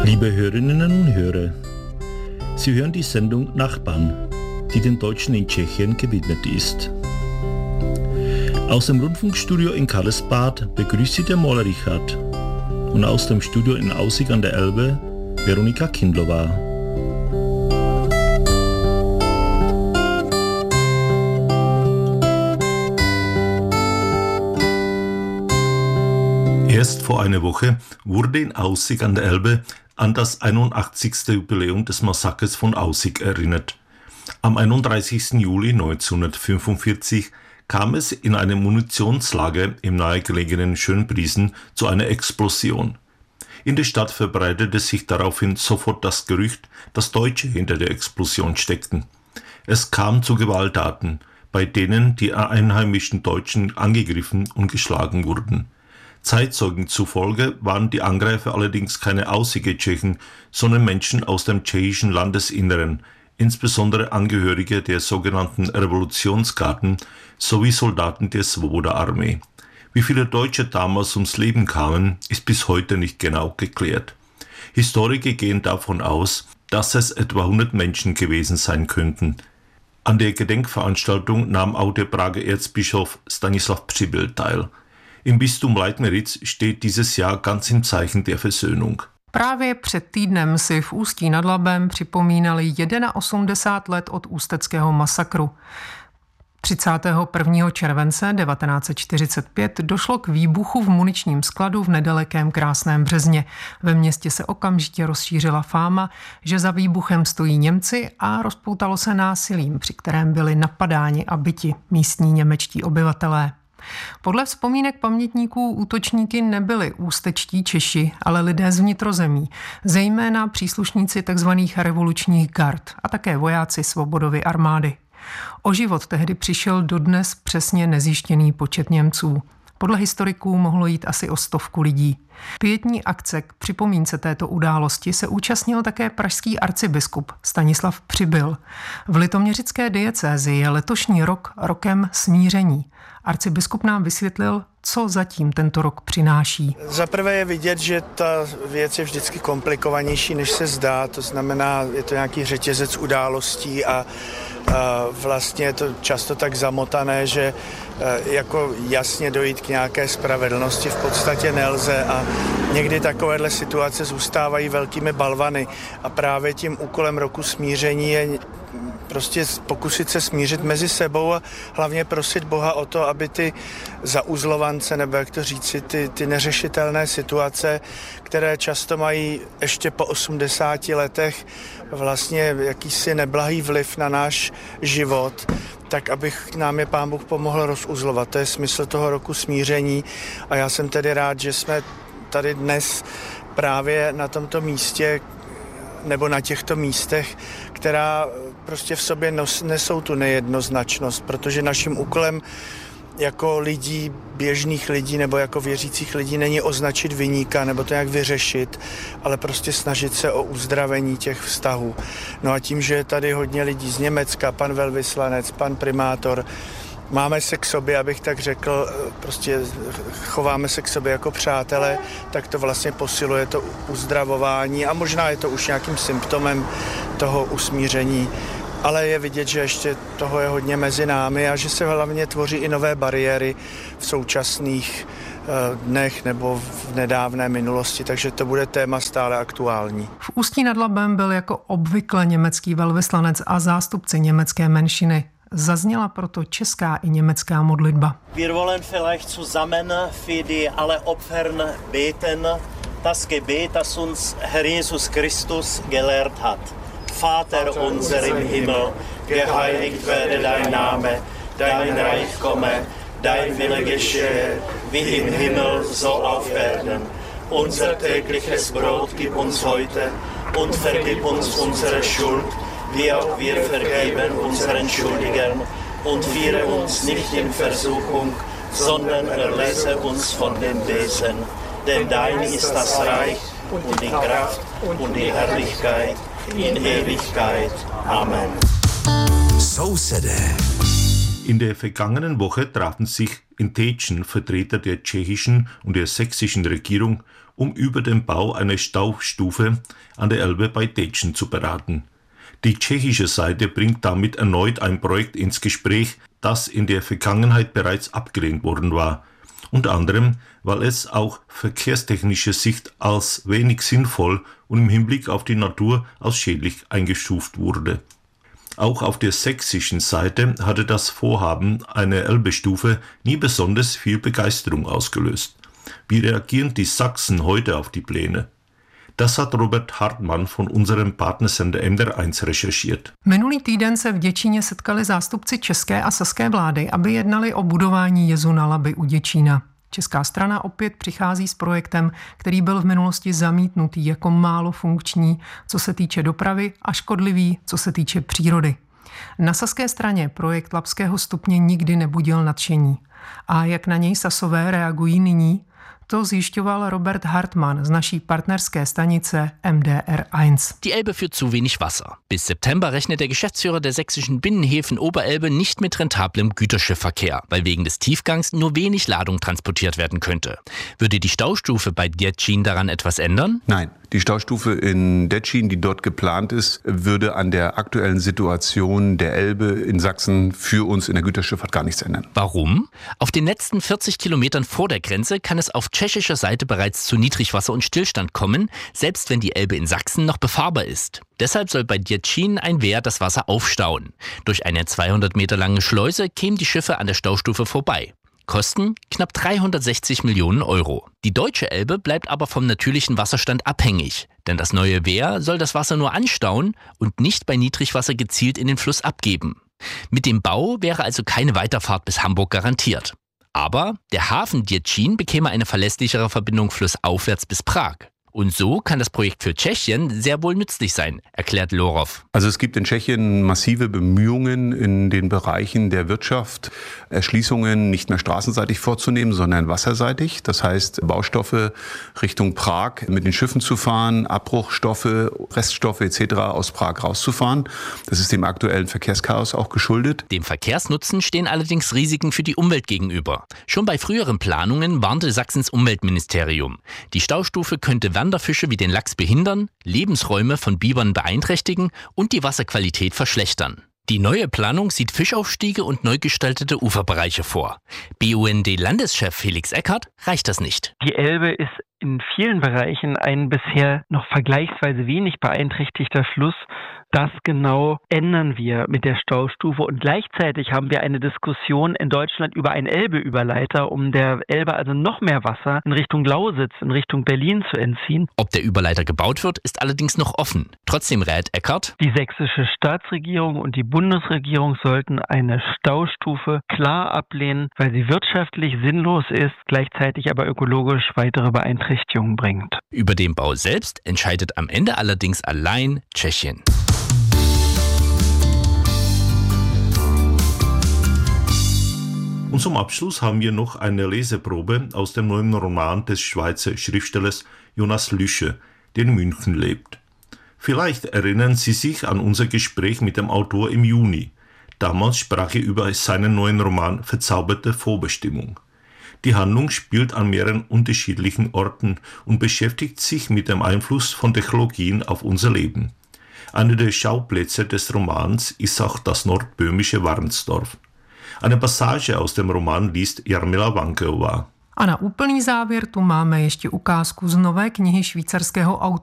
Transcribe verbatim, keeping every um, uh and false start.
Liebe Hörerinnen und Hörer, Sie hören die Sendung Nachbarn, die den Deutschen in Tschechien gewidmet ist. Aus dem Rundfunkstudio in Karlsbad begrüßt Sie der Maler Richard und aus dem Studio in Aussig an der Elbe Veronika Kindlova. Erst vor einer Woche wurde in Aussig an der Elbe an das einundachtzigste Jubiläum des Massakers von Aussig erinnert. Am einunddreißigsten Juli neunzehnhundertfünfundvierzig kam es in einem Munitionslager im nahegelegenen Schönbriesen zu einer Explosion. In der Stadt verbreitete sich daraufhin sofort das Gerücht, dass Deutsche hinter der Explosion steckten. Es kam zu Gewalttaten, bei denen die einheimischen Deutschen angegriffen und geschlagen wurden. Zeitzeugen zufolge waren die Angreifer allerdings keine Aussiger Tschechen, sondern Menschen aus dem tschechischen Landesinneren, insbesondere Angehörige der sogenannten Revolutionsgarden sowie Soldaten der Svoboda-Armee. Wie viele Deutsche damals ums Leben kamen, ist bis heute nicht genau geklärt. Historiker gehen davon aus, dass es etwa hundert Menschen gewesen sein könnten. An der Gedenkveranstaltung nahm auch der Prager Erzbischof Stanislav Přibyl teil. Im Bistum Leitmeritz steht dieses Jahr ganz im Zeichen der Versöhnung. Právě před týdnem si v Ústí nad Labem připomínali osmdesát jedna let od ústeckého masakru. třicátého prvního července devatenáct set čtyřicet pět došlo k výbuchu v muničním skladu v nedalekém Krásném Březně. Ve městě se okamžitě rozšířila fáma, že za výbuchem stojí Němci a rozpoutalo se násilím, při kterém byli napadáni a byti místní němečtí obyvatelé. Podle vzpomínek pamětníků útočníky nebyli ústečtí Češi, ale lidé z vnitrozemí, zejména příslušníci tzv. Revolučních gard a také vojáci Svobodovy armády. O život tehdy přišel dodnes přesně nezjištěný počet Němců. Podle historiků mohlo jít asi o stovku lidí. Pietní akce k připomínce této události se účastnil také pražský arcibiskup Stanislav Přibyl. V litoměřické diecézi je letošní rok rokem smíření. Arcibiskup nám vysvětlil, co zatím tento rok přináší. Za prvé je vidět, že ta věc je vždycky komplikovanější, než se zdá. To znamená, je to nějaký řetězec událostí a, a vlastně je to často tak zamotané, že jako jasně dojít k nějaké spravedlnosti v podstatě nelze a někdy takovéhle situace zůstávají velkými balvany a právě tím úkolem roku smíření je prostě pokusit se smířit mezi sebou a hlavně prosit Boha o to, aby ty zauzlovance, nebo jak to říci, ty, ty neřešitelné situace, které často mají ještě po osmdesáti letech vlastně jakýsi neblahý vliv na náš život, tak abych nám je Pán Bůh pomohl rozuzlovat. To je smysl toho roku smíření a já jsem tedy rád, že jsme tady dnes právě na tomto místě nebo na těchto místech, která prostě v sobě nos, nesou tu nejednoznačnost, protože naším úkolem jako lidí, běžných lidí nebo jako věřících lidí není označit viníka nebo to nějak vyřešit, ale prostě snažit se o uzdravení těch vztahů. No a tím, že je tady hodně lidí z Německa, pan velvyslanec, pan primátor, máme se k sobě, abych tak řekl, prostě chováme se k sobě jako přátelé, tak to vlastně posiluje to uzdravování a možná je to už nějakým symptomem toho usmíření. Ale je vidět, že ještě toho je hodně mezi námi a že se hlavně tvoří i nové bariéry v současných dnech nebo v nedávné minulosti, takže to bude téma stále aktuální. V Ústí nad Labem byl jako obvykle německý velvyslanec a zástupce německé menšiny. Zazněla proto česká i německá modlitba. Wir wollen vielleicht zusammen für die alle Opfern beten, das Gebet, das uns Herr Jesus Christus gelehrt hat. Vater unser im Himmel, geheiligt werde dein Name, dein Reich komme, dein Wille geschehe, wie im Himmel, so auf Erden. Unser tägliches Brot gib uns heute und vergib uns unsere Schuld, wie auch wir vergeben unseren Schuldigern, und führe uns nicht in Versuchung, sondern erlöse uns von dem Bösen. Denn dein ist das Reich und die Kraft und die Herrlichkeit in Ewigkeit. Amen. Sousedé. In der vergangenen Woche trafen sich in Tetschen Vertreter der tschechischen und der sächsischen Regierung, um über den Bau einer Staustufe an der Elbe bei Tetschen zu beraten. Die tschechische Seite bringt damit erneut ein Projekt ins Gespräch, das in der Vergangenheit bereits abgelehnt worden war. Unter anderem, weil es auch verkehrstechnischer Sicht als wenig sinnvoll und im Hinblick auf die Natur als schädlich eingestuft wurde. Auch auf der sächsischen Seite hatte das Vorhaben einer Elbestufe nie besonders viel Begeisterung ausgelöst. Wie reagieren die Sachsen heute auf die Pläne? Das hat Robert Hartmann von unserem Partnersender M D R eins recherchiert. Minulý týden se v Děčíně setkali zástupci české a saské vlády, aby jednali o budování jezu na Labi u Děčína. Česká strana opět přichází s projektem, který byl v minulosti zamítnutý jako málo funkční, co se týče dopravy, a škodlivý, co se týče přírody. Na saské straně projekt Labského stupně nikdy nebudil nadšení. A jak na něj Sasové reagují nyní? To zjišťoval Robert Hartmann z naší partnerské stanice M D R eins. Die Elbe führt zu wenig Wasser. Bis September rechnet der Geschäftsführer der sächsischen Binnenhäfen Oberelbe nicht mit rentablem Güterschiffverkehr, weil wegen des Tiefgangs nur wenig Ladung transportiert werden könnte. Würde die Staustufe bei Děčín daran etwas ändern? Nein. Die Staustufe in Děčín, die dort geplant ist, würde an der aktuellen Situation der Elbe in Sachsen für uns in der Güterschifffahrt gar nichts ändern. Warum? Auf den letzten vierzig Kilometern vor der Grenze kann es auf tschechischer Seite bereits zu Niedrigwasser und Stillstand kommen, selbst wenn die Elbe in Sachsen noch befahrbar ist. Deshalb soll bei Děčín ein Wehr das Wasser aufstauen. Durch eine zweihundert Meter lange Schleuse kämen die Schiffe an der Staustufe vorbei. Kosten knapp dreihundertsechzig Millionen Euro. Die deutsche Elbe bleibt aber vom natürlichen Wasserstand abhängig, denn das neue Wehr soll das Wasser nur anstauen und nicht bei Niedrigwasser gezielt in den Fluss abgeben. Mit dem Bau wäre also keine Weiterfahrt bis Hamburg garantiert. Aber der Hafen Děčín bekäme eine verlässlichere Verbindung flussaufwärts bis Prag. Und so kann das Projekt für Tschechien sehr wohl nützlich sein, erklärt Lorov. Also es gibt in Tschechien massive Bemühungen in den Bereichen der Wirtschaft, Erschließungen nicht mehr straßenseitig vorzunehmen, sondern wasserseitig. Das heißt, Baustoffe Richtung Prag mit den Schiffen zu fahren, Abbruchstoffe, Reststoffe et cetera aus Prag rauszufahren. Das ist dem aktuellen Verkehrschaos auch geschuldet. Dem Verkehrsnutzen stehen allerdings Risiken für die Umwelt gegenüber. Schon bei früheren Planungen warnte Sachsens Umweltministerium. Die Staustufe könnte Wanderfische wie den Lachs behindern, Lebensräume von Bibern beeinträchtigen und die Wasserqualität verschlechtern. Die neue Planung sieht Fischaufstiege und neu gestaltete Uferbereiche vor. B U N D-Landeschef Felix Eckert reicht das nicht. Die Elbe ist in vielen Bereichen ein bisher noch vergleichsweise wenig beeinträchtigter Fluss. Das genau ändern wir mit der Staustufe, und gleichzeitig haben wir eine Diskussion in Deutschland über einen Elbe-Überleiter, um der Elbe also noch mehr Wasser in Richtung Lausitz, in Richtung Berlin zu entziehen. Ob der Überleiter gebaut wird, ist allerdings noch offen. Trotzdem rät Eckert: Die sächsische Staatsregierung und die Bundesregierung sollten eine Staustufe klar ablehnen, weil sie wirtschaftlich sinnlos ist, gleichzeitig aber ökologisch weitere Beeinträchtigungen bringt. Über den Bau selbst entscheidet am Ende allerdings allein Tschechien. Und zum Abschluss haben wir noch eine Leseprobe aus dem neuen Roman des Schweizer Schriftstellers Jonas Lüscher, der in München lebt. Vielleicht erinnern Sie sich an unser Gespräch mit dem Autor im Juni. Damals sprach er über seinen neuen Roman Verzauberte Vorbestimmung. Die Handlung spielt an mehreren unterschiedlichen Orten und beschäftigt sich mit dem Einfluss von Technologien auf unser Leben. Einer der Schauplätze des Romans ist auch das nordböhmische Warnsdorf. Eine Passage aus dem Roman liest Jarmila Vankeová. A na úplný závěr tu máme ještě ukázku z nové knihy švýcarského autora